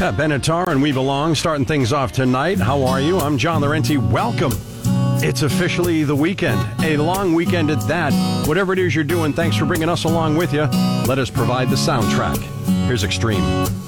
Benatar and We Belong starting things off tonight. How are you? I'm John Laurenti. Welcome. It's officially the weekend, a long weekend at that. Whatever it is you're doing, thanks for bringing us along with you. Let us provide the soundtrack. Here's Extreme.